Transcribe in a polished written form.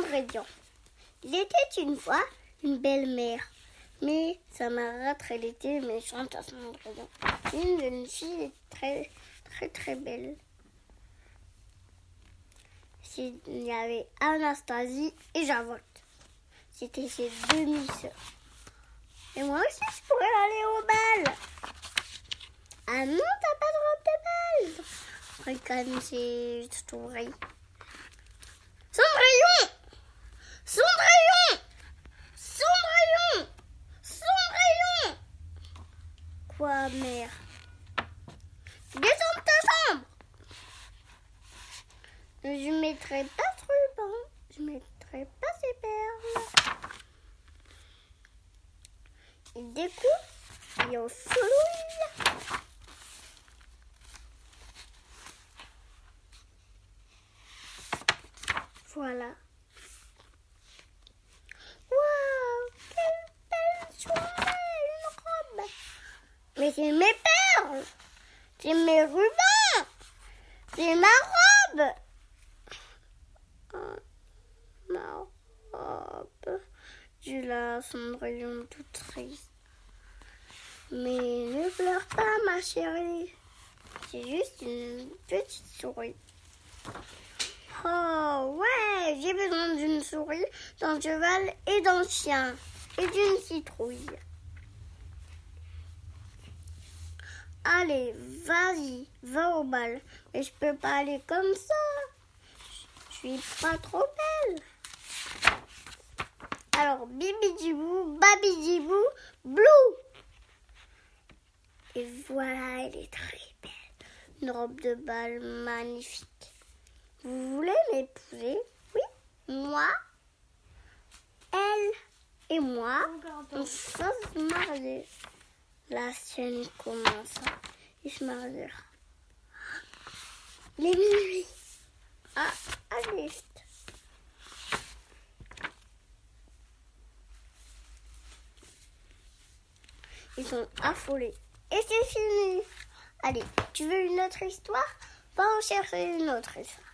Cendrillon. Il était une fois une belle-mère, mais sa marâtre, elle était méchante à Cendrillon. Une jeune fille très, très, très belle. Il y avait Anastasie et Javotte. C'était ses demi-sœurs. Et moi aussi, je pourrais aller au bal. Ah non, t'as pas de robe de bal. Regarde ces souris. Cendrillon! Cendrillon! Cendrillon! Cendrillon! Quoi, mère? Descends de ta chambre! Je mettrai pas ce ruban. Je mettrai pas ces perles. Il découpe et on fouille. Voilà. Waouh, quelle belle soirée, une robe. Mais c'est mes perles. C'est mes rubans. C'est ma robe. Ma robe. Je la Cendrillon toute triste. Mais ne pleure pas, ma chérie. C'est juste une petite souris. Oh ouais, j'ai besoin d'une souris, d'un cheval et d'un chien. Et d'une citrouille. Allez, vas-y, va au bal. Mais je peux pas aller comme ça. Je suis pas trop belle. Alors, bibidibou, babidibou, blou. Et voilà, elle est très belle. Une robe de bal magnifique. Vous voulez m'épouser? Oui, moi, elle et moi, on va se marier. La scène commence. Il se mariera. Les minuit. Ah, allez. Ils sont affolés. Et c'est fini. Allez, tu veux une autre histoire? Va en chercher une autre histoire.